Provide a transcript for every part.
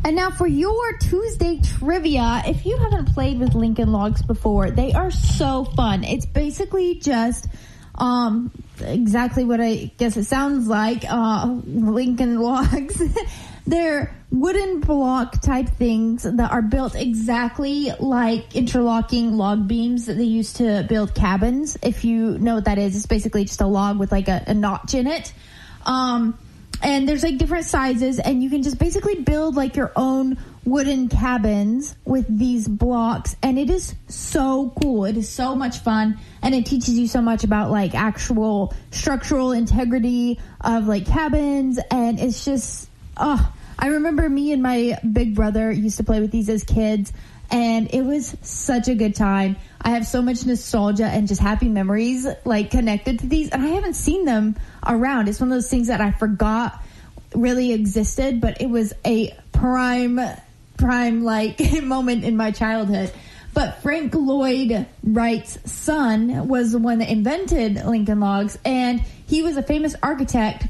And now for your Tuesday trivia, if you haven't played with Lincoln Logs before, they are so fun. It's basically just exactly what I guess it sounds like, Lincoln Logs. They're wooden block type things that are built exactly like interlocking log beams that they used to build cabins. If you know what that is, it's basically just a log with like a notch in it. And there's like different sizes, and you can just basically build like your own wooden cabins with these blocks, and it is so cool. It is so much fun, and it teaches you so much about like actual structural integrity of like cabins, and it's just, I remember me and my big brother used to play with these as kids, and it was such a good time. I have so much nostalgia and just happy memories like connected to these, and I haven't seen them around. It's one of those things that I forgot really existed, but it was a prime like moment in my childhood. But Frank Lloyd Wright's son was the one that invented Lincoln Logs, and he was a famous architect.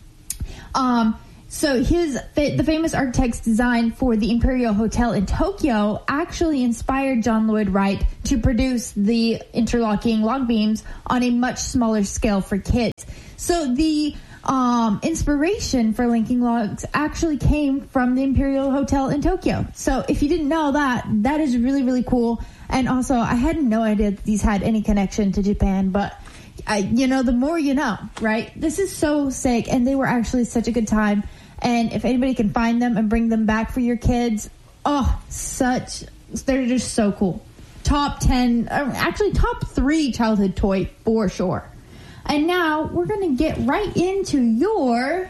So the famous architect's design for the Imperial Hotel in Tokyo actually inspired John Lloyd Wright to produce the interlocking log beams on a much smaller scale for kids. So the inspiration for Lincoln Logs actually came from the Imperial Hotel in Tokyo. So if you didn't know that, that is really, really cool. And also, I had no idea that these had any connection to Japan, but the more you know, right? This is so sick, and they were actually such a good time. And if anybody can find them and bring them back for your kids, they're just so cool. Top 10, actually top 3 childhood toy for sure. And now we're going to get right into your...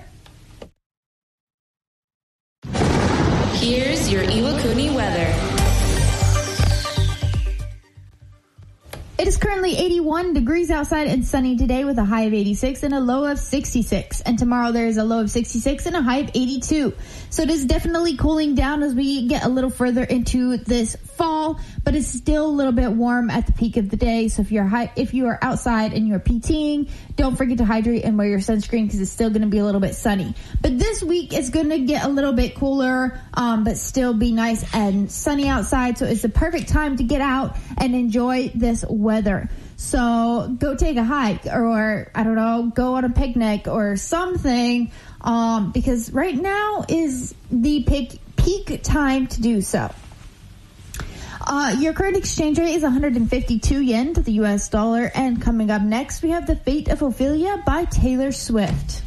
Here's your Iwakuni weather. It is currently 81 degrees outside and sunny today with a high of 86 and a low of 66. And tomorrow there is a low of 66 and a high of 82. So it is definitely cooling down as we get a little further into this fall, but it's still a little bit warm at the peak of the day. So if you are outside and you're PTing, don't forget to hydrate and wear your sunscreen because it's still going to be a little bit sunny. But this week is going to get a little bit cooler, but still be nice and sunny outside. So it's the perfect time to get out and enjoy this weather. So go take a hike, or I don't know, go on a picnic or something, because right now is the peak time to do so. Your current exchange rate is 152 yen to the US dollar, and coming up next we have The Fate of Ophelia by Taylor Swift.